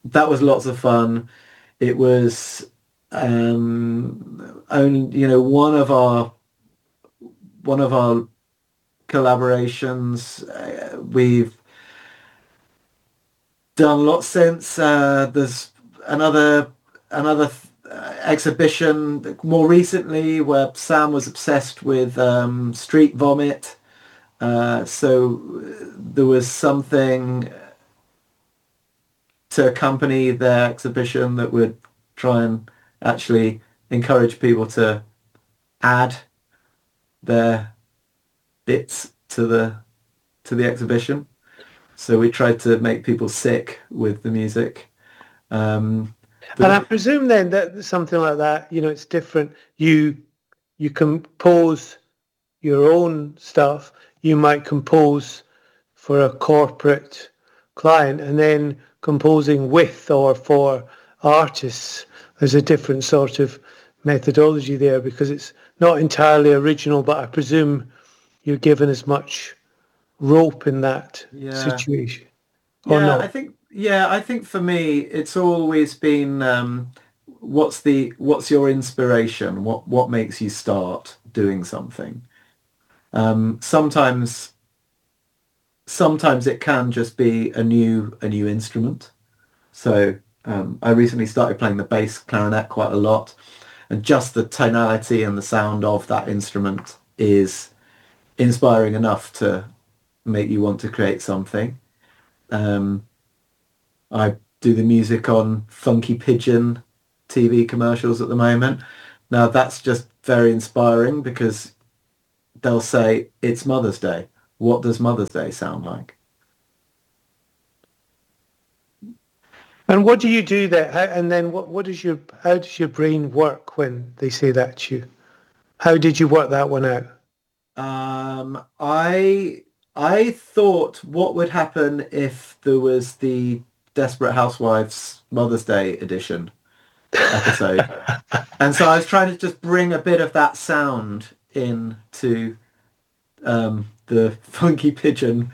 that was lots of fun. It was only, one of our collaborations. We've done lots since. There's another exhibition more recently where Sam was obsessed with street vomit. So there was something to accompany their exhibition that would try and actually encourage people to add their bits to the exhibition. So we tried to make people sick with the music. Um, And I but presume then that something like that, it's different. You compose your own stuff. You might compose for a corporate client, and then composing with or for artists. There's a different sort of methodology there because it's not entirely original, but I presume you're given as much rope in that yeah, situation, or yeah, not. I think for me it's always been what's your inspiration? What makes you start doing something? Sometimes it can just be a new instrument. So I recently started playing the bass clarinet quite a lot, and just the tonality and the sound of that instrument is inspiring enough to make you want to create something. Um, I do the music on Funky Pigeon TV commercials at the moment. Now that's just very inspiring because they'll say it's Mother's Day. What does Mother's Day sound like? And what do you do there? And then how does your brain work when they say that to you? How did you work that one out? I thought what would happen if there was the Desperate Housewives Mother's Day edition episode. And so I was trying to just bring a bit of that sound into the Funky Pigeon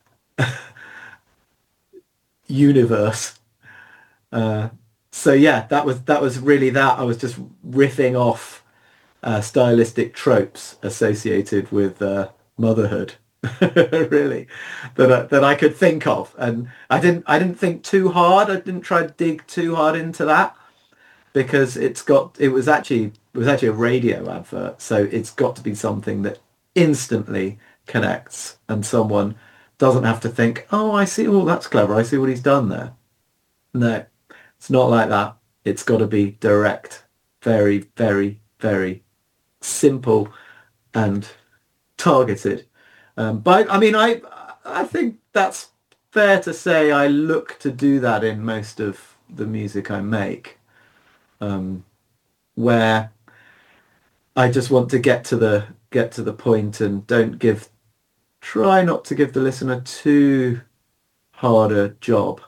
universe. Uh, so yeah, that was really that. I was just riffing off stylistic tropes associated with motherhood, really, that I could think of, and I didn't think too hard. I didn't try to dig too hard into that because it was actually a radio advert, so it's got to be something that instantly connects, and someone doesn't have to think, oh, I see, oh, that's clever. I see what he's done there. No, it's not like that. It's got to be direct, very, very, very simple and targeted. But I mean, I think that's fair to say. I look to do that in most of the music I make, um, where I just want to get to the point and don't give try not to give the listener too hard a job.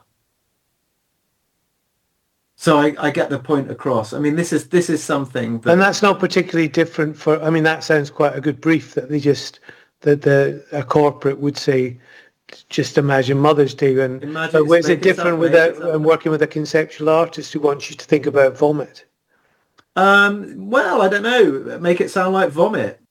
So I get the point across. I mean, this is something And that that's not particularly different for, I mean, that sounds quite a good brief that that a corporate would say, just imagine Mother's Day. But imagine where's it make it different sound with make it sound. and working with a conceptual artist who wants you to think about vomit? Well, I don't know. Make it sound like vomit.